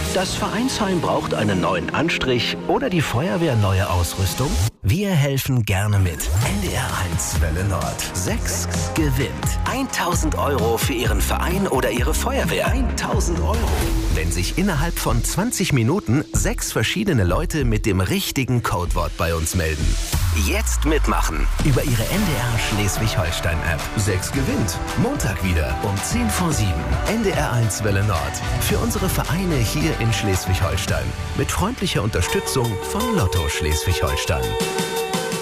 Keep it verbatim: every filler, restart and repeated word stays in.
Das Vereinsheim braucht einen neuen Anstrich oder die Feuerwehr neue Ausrüstung? Wir helfen gerne mit. N D R eins Welle Nord. sechs gewinnt. tausend Euro für Ihren Verein oder Ihre Feuerwehr. tausend Euro. Wenn sich innerhalb von zwanzig Minuten sechs verschiedene Leute mit dem richtigen Codewort bei uns melden. Jetzt mitmachen. Über Ihre N D R Schleswig-Holstein-App. sechs gewinnt. Montag wieder um zehn vor sieben. N D R eins Welle Nord. Für unsere Vereine hier in Schleswig-Holstein. Mit freundlicher Unterstützung von Lotto Schleswig-Holstein.